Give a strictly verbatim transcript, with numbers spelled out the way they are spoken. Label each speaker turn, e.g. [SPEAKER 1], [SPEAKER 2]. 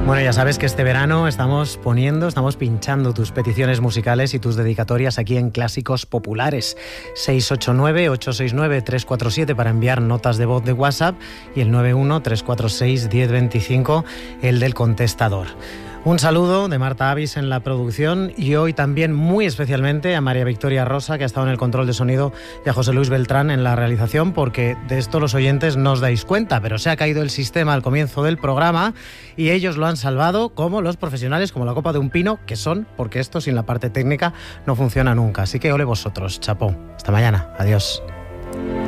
[SPEAKER 1] Bueno, ya sabes que este verano estamos poniendo, estamos pinchando tus peticiones musicales y tus dedicatorias aquí en Clásicos Populares. seis ocho nueve, ocho seis nueve, tres cuatro siete para enviar notas de voz de WhatsApp y el nueve uno, tres cuatro seis, uno cero dos cinco, el del contestador. Un saludo de Marta Avis en la producción y hoy también muy especialmente a María Victoria Rosa, que ha estado en el control de sonido, y a José Luis Beltrán en la realización, porque de esto los oyentes no os dais cuenta, pero se ha caído el sistema al comienzo del programa y ellos lo han salvado como los profesionales, como la copa de un pino que son, porque esto sin la parte técnica no funciona nunca. Así que ole vosotros, chapó. Hasta mañana. Adiós.